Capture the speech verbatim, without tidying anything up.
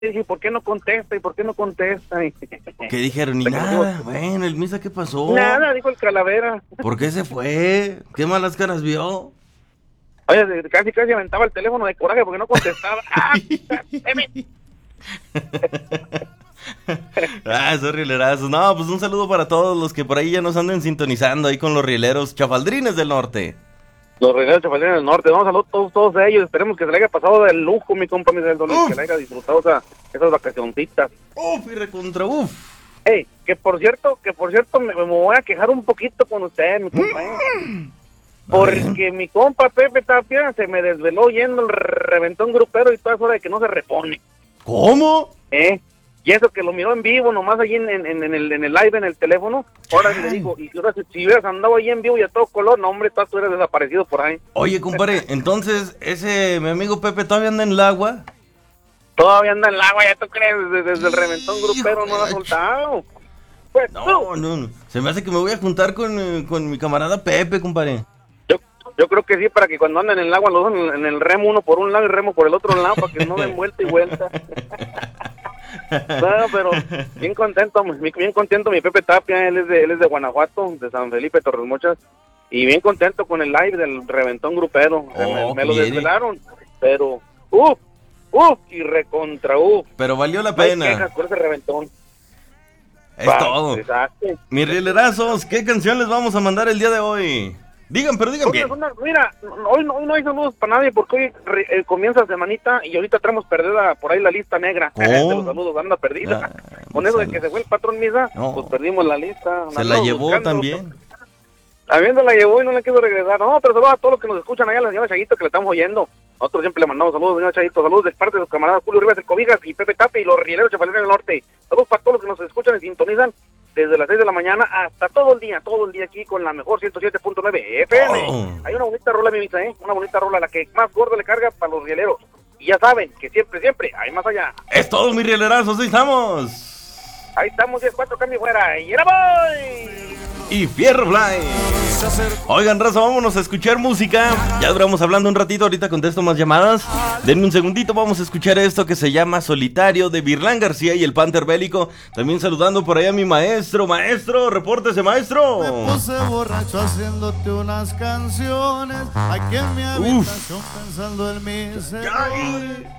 dije, ¿por qué no contesta? ¿Y por qué no contesta? Y... ¿Qué dijeron? Ni nada. Bueno, el Misa, ¿qué pasó? Nada, dijo el Calavera. ¿Por qué se fue? ¿Qué malas caras vio? Oye, casi casi aventaba el teléfono de coraje porque no contestaba. ¡Ah! Ah, esos rielerazos. No, pues un saludo para todos los que por ahí ya nos anden sintonizando ahí con los rieleros chafaldrines del norte. Los rieleros chafaldrines del norte, vamos a saludos todos, todos ellos. Esperemos que se le haya pasado de lujo, mi compa, mi Celdón, que le haya disfrutado o sea, esas vacacioncitas. Uf, y recontra uf. Ey, que por cierto, que por cierto, me, me voy a quejar un poquito con usted, mi compa, ¿eh? Porque mi compa Pepe Tapia se me desveló yendo el reventón grupero y toda esa hora de que no se repone. ¿Cómo? ¿Eh? Y eso que lo miró en vivo, nomás allí en, en, en, el, en el live, en el teléfono. Ahora le digo, y ahora si, si hubieras andado ahí en vivo y a todo color, no hombre, tú eres desaparecido por ahí. Oye, compadre, entonces, ese, mi amigo Pepe, ¿todavía anda en el agua? Todavía anda en el agua, ya tú crees, desde, desde el reventón grupero no lo ha soltado. Pues, no, no, no, se me hace que me voy a juntar con, eh, con mi camarada Pepe, compadre. Yo, yo creo que sí, para que cuando anden en el agua, los dos en, en el remo, uno por un lado y remo por el otro lado, para que no den vuelta y vuelta. No, pero bien contento, bien contento mi Pepe Tapia, él es de, él es de Guanajuato, de San Felipe, Torres Mochas, y bien contento con el live del reventón grupero. Oh, me, me lo desvelaron, pero uff, uff, y recontra uff. Pero valió la no hay pena. quejas por ese reventón. Es Va, todo. Exacto. Mis rielerazos, ¿qué canción les vamos a mandar el día de hoy? Digan, pero digan bien. Una, mira, hoy no, hoy no hay saludos para nadie porque hoy re, eh, comienza semanita y ahorita traemos perdida por ahí la lista negra. ¿Oh? De los saludos, anda perdida. Ah, con eso de que se fue el patrón Misa, no. Pues perdimos la lista. Se la llevó buscando. También. También se la llevó y no le quiso regresar. No, pero saludos a todos los que nos escuchan allá, la señora Chaguito, que le estamos oyendo. Nosotros siempre le mandamos saludos, señora Chaguito. Saludos de parte de los camaradas Julio Rivas de Cobijas y Pepe Tape y los rieleros chafaleros del norte. Saludos para todos los que nos escuchan y sintonizan desde las seis de la mañana hasta todo el día, todo el día aquí con la mejor ciento siete punto nueve F M. Oh. Hay una bonita rola, mi Misa, ¿eh? Una bonita rola, la que más gordo le carga para los rieleros. Y ya saben que siempre, siempre hay más allá. Es todo, mis rielerazos, ahí estamos. Ahí estamos, diez cuatro, cambio fuera. ¡Y era voy! Y Fierro Fly. Oigan, raza, vámonos a escuchar música. Ya duramos hablando un ratito, ahorita contesto más llamadas. Denme un segundito, vamos a escuchar esto que se llama Solitario de Virlán García y el Panther Bélico. También saludando por ahí a mi maestro. Maestro, repórtese, maestro. Me puse borracho haciéndote unas canciones aquí en mi habitación pensando en mis errores.